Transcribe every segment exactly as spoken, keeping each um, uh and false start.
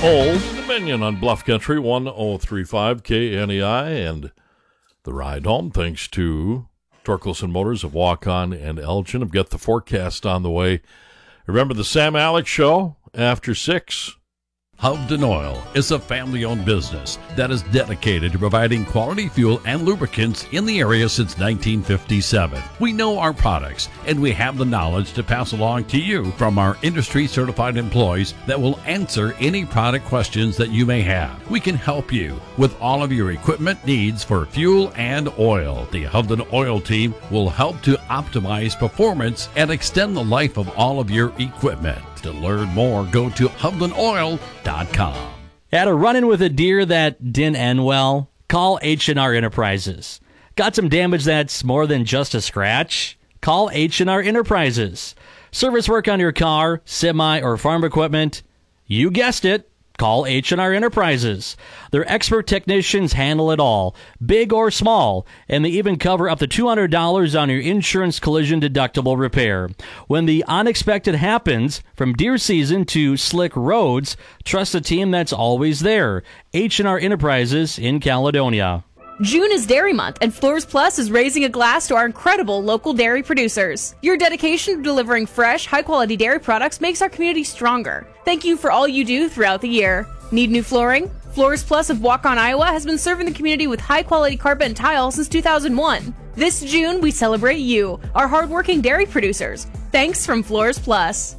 Old Dominion on Bluff Country, one oh three point five K N E I, and the ride home thanks to Torkelson Motors of Waukon and Elgin. I've got the forecast on the way. Remember the Sam Alex Show after six? Hovden Oil is a family-owned business that is dedicated to providing quality fuel and lubricants in the area since nineteen fifty-seven. We know our products, and we have the knowledge to pass along to you from our industry-certified employees that will answer any product questions that you may have. We can help you with all of your equipment needs for fuel and oil. The Hovden Oil team will help to optimize performance and extend the life of all of your equipment. To learn more, go to hovden oil dot com. Had a run-in with a deer that didn't end well? Call H and R Enterprises. Got some damage that's more than just a scratch? Call H and R Enterprises. Service work on your car, semi, or farm equipment? You guessed it. Call H and R Enterprises. Their expert technicians handle it all, big or small, and they even cover up to two hundred dollars on your insurance collision deductible repair. When the unexpected happens, from deer season to slick roads, trust a team that's always there. H and R Enterprises in Caledonia. June is Dairy Month, and Floors Plus is raising a glass to our incredible local dairy producers. Your dedication to delivering fresh, high-quality dairy products makes our community stronger. Thank you for all you do throughout the year. Need new flooring? Floors Plus of Waukon, Iowa has been serving the community with high-quality carpet and tile since two thousand one. This June, we celebrate you, our hardworking dairy producers. Thanks from Floors Plus.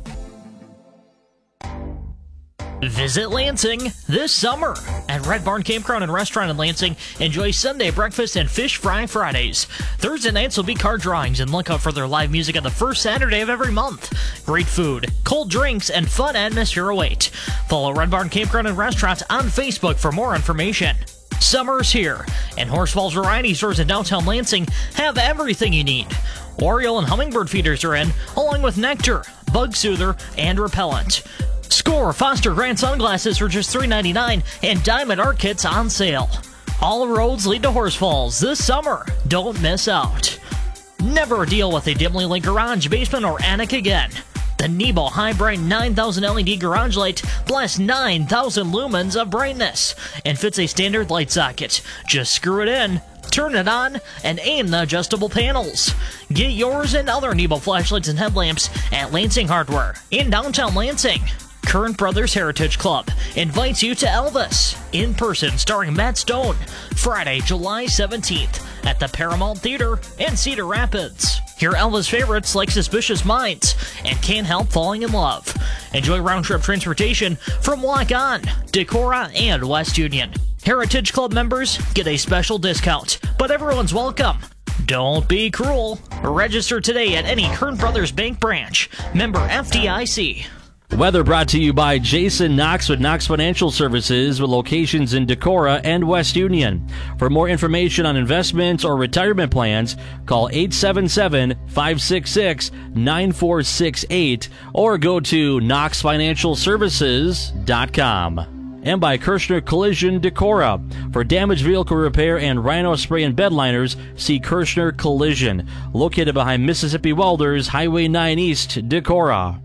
Visit Lansing this summer. At Red Barn Campground and Restaurant in Lansing, enjoy Sunday breakfast and fish fry Fridays. Thursday nights will be card drawings, and look out for their live music on the first Saturday of every month. Great food, cold drinks, and fun atmosphere await. Follow Red Barn Campground and Restaurant on Facebook for more information. Summer's here, and Horsfall's Variety Stores in downtown Lansing have everything you need. Oriole and hummingbird feeders are in, along with nectar, bug soother, and repellent. Score Foster Grant sunglasses for just three ninety-nine and Diamond Art Kits on sale. All roads lead to Horse Falls this summer. Don't miss out. Never deal with a dimly lit garage, basement, or attic again. The Nebo High Bright nine thousand L E D garage light blasts nine thousand lumens of brightness and fits a standard light socket. Just screw it in, turn it on, and aim the adjustable panels. Get yours and other Nebo flashlights and headlamps at Lansing Hardware in downtown Lansing. Current Brothers Heritage Club invites you to Elvis, in person starring Matt Stone, Friday, July seventeenth at the Paramount Theater in Cedar Rapids. Hear Elvis favorites like Suspicious Minds and Can't Help Falling in Love. Enjoy round-trip transportation from Waukon, Decorah, and West Union. Heritage Club members get a special discount, but everyone's welcome. Don't be cruel. Register today at any Current Brothers Bank branch. Member F D I C. Weather brought to you by Jason Knox with Knox Financial Services with locations in Decorah and West Union. For more information on investments or retirement plans, call eight seven seven, five six six, nine four six eight or go to knox financial services dot com. And by Kirshner Collision Decorah. For damaged vehicle repair and rhino spray and bed liners, see Kirshner Collision, located behind Mississippi Welders, Highway nine East, Decorah.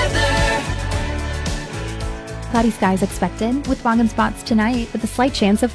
Cloudy skies expected with fog and spots tonight with a slight chance of